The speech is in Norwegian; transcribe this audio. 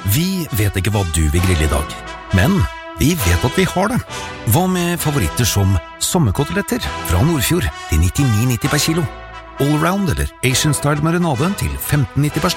Vi vet ikke hva du vil grille i dag, men vi vet at vi har det. Hva med favoritter som sommerkoteletter fra Nordfjord til 99,90 per kilo? Allround eller Asian Style marinade til 15,90 per